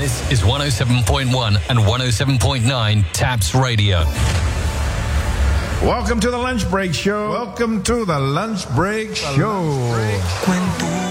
This is 107.1 and 107.9 Taps Radio. Welcome to the Lunch Break Show.